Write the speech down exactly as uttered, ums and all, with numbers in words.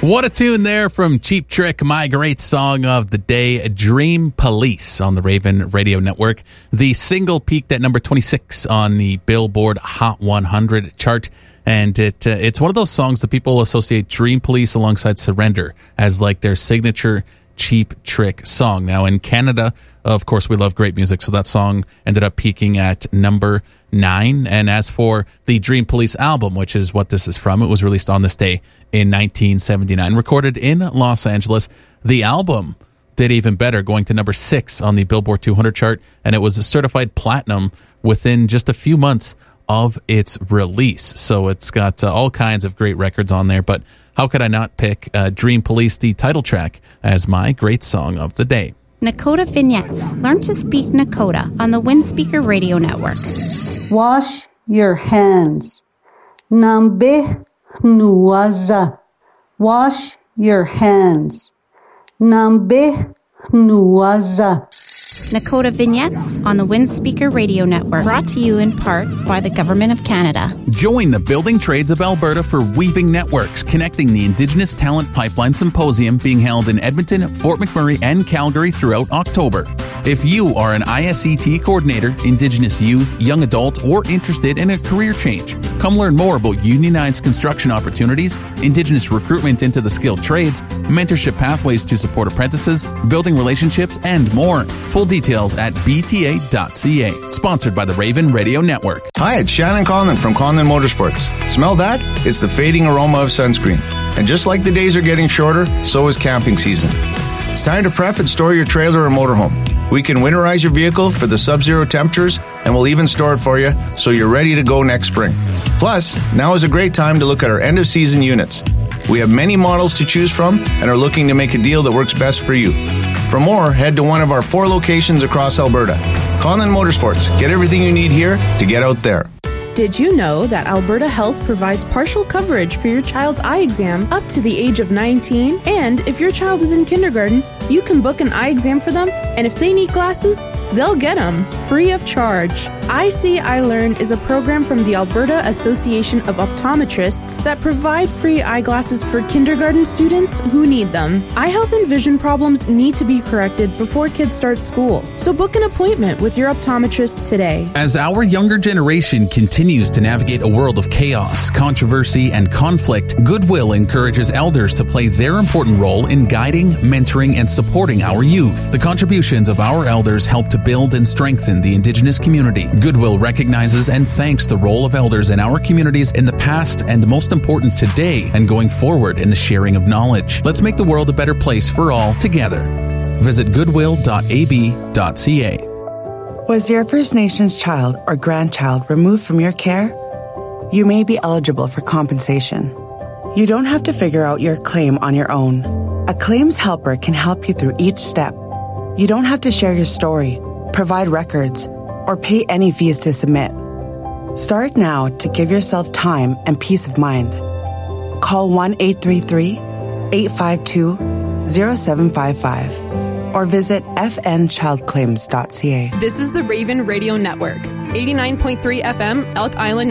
What a tune there from Cheap Trick, my great song of the day, Dream Police on the Raven Radio Network. The single peaked at number twenty-six on the Billboard Hot one hundred chart. And it uh, it's one of those songs that people associate Dream Police alongside Surrender as like their signature Cheap Trick song. Now in Canada, of course, we love great music, so that song ended up peaking at number nine. And as for the Dream Police album, which is what this is from, it was released on this day in nineteen seventy-nine, recorded in Los Angeles. The album did even better, going to number six on the Billboard two hundred chart, and it was a certified platinum within just a few months of its release. So it's got uh, all kinds of great records on there, but how could I not pick uh, Dream Police, the title track, as my great song of the day? Nakota Vignettes. Learn to speak Nakota on the Windspeaker Radio Network. Wash your hands. Nambe nuaza. Wash your hands. Nambe nuaza. Nakota Vignettes on the Windspeaker Radio Network. Brought to you in part by the Government of Canada. Join the Building Trades of Alberta for Weaving Networks, connecting the Indigenous Talent Pipeline Symposium being held in Edmonton, Fort McMurray, and Calgary throughout October. If you are an I S E T coordinator, Indigenous youth, young adult, or interested in a career change, come learn more about unionized construction opportunities, Indigenous recruitment into the skilled trades, mentorship pathways to support apprentices, building relationships, and more. Full details at b t a dot c a. Sponsored by the Raven Radio Network. Hi, it's Shannon Conlon from Conlon Motorsports. Smell that? It's the fading aroma of sunscreen. And just like the days are getting shorter, so is camping season. It's time to prep and store your trailer or motorhome. We can winterize your vehicle for the sub-zero temperatures, and we'll even store it for you so you're ready to go next spring. Plus, now is a great time to look at our end-of-season units. We have many models to choose from and are looking to make a deal that works best for you. For more, head to one of our four locations across Alberta. Conlon Motorsports. Get everything you need here to get out there. Did you know that Alberta Health provides partial coverage for your child's eye exam up to the age of nineteen? And if your child is in kindergarten, you can book an eye exam for them, and if they need glasses, they'll get them free of charge. I See, I Learn is a program from the Alberta Association of Optometrists that provide free eyeglasses for kindergarten students who need them. Eye health and vision problems need to be corrected before kids start school, so book an appointment with your optometrist today. As our younger generation continues to navigate a world of chaos, controversy, and conflict, Goodwill encourages elders to play their important role in guiding, mentoring, and supporting our youth. The contributions of our elders help to build and strengthen the Indigenous community. Goodwill recognizes and thanks the role of elders in our communities in the past and, most important, today and going forward in the sharing of knowledge. Let's make the world a better place for all together. Visit goodwill dot a b dot c a. Was your First Nations child or grandchild removed from your care? You may be eligible for compensation. You don't have to figure out your claim on your own. A claims helper can help you through each step. You don't have to share your story, provide records, or pay any fees to submit. Start now to give yourself time and peace of mind. Call one eight three three, eight five two, zero seven five five or visit f n child claims dot c a. This is the Raven Radio Network, eighty-nine point three F M, Elk Island,